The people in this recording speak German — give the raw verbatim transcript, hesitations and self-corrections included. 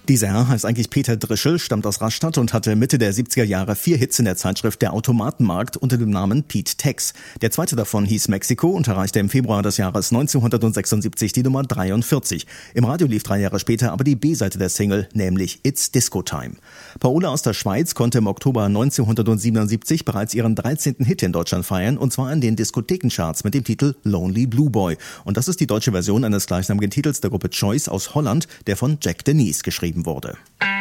Dieser Herr heißt eigentlich Peter Drischel, stammt aus Rastatt und hatte Mitte der siebziger Jahre vier Hits in der Zeitschrift Der Automatenmarkt unter dem Namen Pete Tex. Der zweite davon hieß Mexiko und erreichte im Februar des Jahres neunzehnhundertsechsundsiebzig die Nummer dreiundvierzig. Im Radio lief drei Jahre später aber die B-Seite der Single, nämlich It's Disco Time. Paola aus der Schweiz konnte im Oktober neunzehnhundertsiebenundsiebzig bereits ihren dreizehnten Hit in Deutschland feiern, und zwar in den Diskothekencharts mit dem Titel Lonely Blue Boy. Und das ist die deutsche Version eines gleichnamigen Titels der Gruppe Choice aus Holland, der von Jack Denies geschrieben wurde.